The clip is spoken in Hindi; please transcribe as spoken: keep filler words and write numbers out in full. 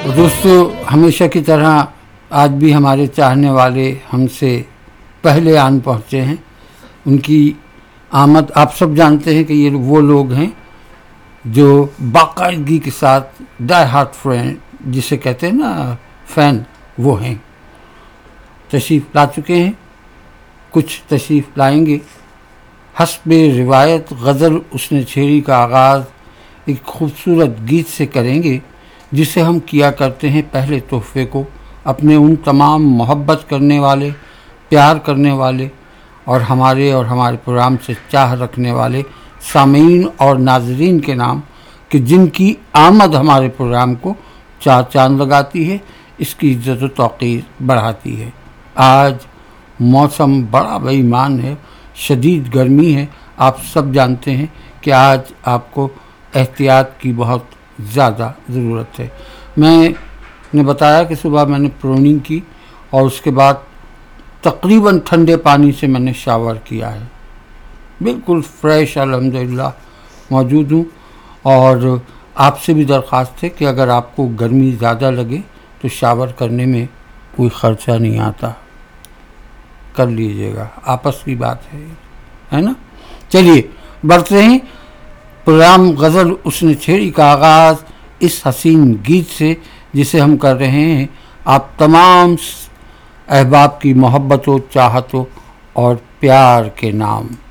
दोस्तों, हमेशा की तरह आज भी हमारे चाहने वाले हमसे पहले आन पहुँचे हैं। उनकी आमद आप सब जानते हैं कि ये वो लोग हैं जो बाकायदगी के साथ डाई हार्ट फ्रेंड जिसे कहते हैं ना, फ़ैन, वो हैं। तशरीफ़ ला चुके हैं, कुछ तशरीफ़ लाएंगे। हस्बे रिवायत गज़ल उसने छेड़ी का आगाज़ एक खूबसूरत गीत से करेंगे, जिसे हम किया करते हैं पहले तोहफ़े को अपने उन तमाम मोहब्बत करने वाले, प्यार करने वाले और हमारे और हमारे प्रोग्राम से चाह रखने वाले सामीन और नाज़रीन के नाम, कि जिनकी आमद हमारे प्रोग्राम को चार चांद लगाती है, इसकी इज़्ज़त व तौक़ीर बढ़ाती है। आज मौसम बड़ा बेईमान है, शदीद गर्मी है। आप सब जानते हैं कि आज आपको एहतियात की बहुत ज़्यादा ज़रूरत है। मैंने बताया कि सुबह मैंने प्रोनिंग की और उसके बाद तकरीबन ठंडे पानी से मैंने शावर किया है। बिल्कुल फ्रेश अल्हम्दुलिल्लाह मौजूद हूँ। और आपसे भी दरख्वास्त है कि अगर आपको गर्मी ज़्यादा लगे तो शावर करने में कोई ख़र्चा नहीं आता, कर लीजिएगा, आपस की बात है है ना। चलिए बढ़ते हैं। प्रोग्राम गज़ल उसने छेड़ी का आगाज़ इस हसीन गीत से, जिसे हम कर रहे हैं आप तमाम अहबाब की मोहब्बतों, चाहतों और प्यार के नाम।